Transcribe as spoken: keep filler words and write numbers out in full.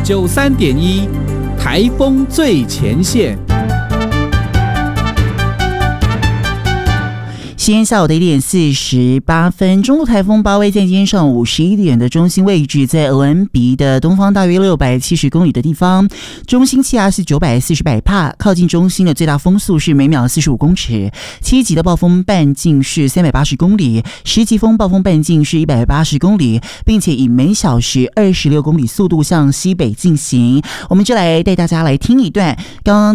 九三点一，台风最前线。 今天下午的一点四十八分，中度台风巴威在今天上午十一点的中心位置在鹅銮鼻的东方大约六百七十公里的地方，中心气压是九百四十百帕，靠近中心的最大风速是每秒四十五公尺，七级的暴风半径是三百八十公里，十级风暴风半径是一百八十公里，并且以每小时二十六公里速度向西北进行。我们就来带大家来听一段刚刚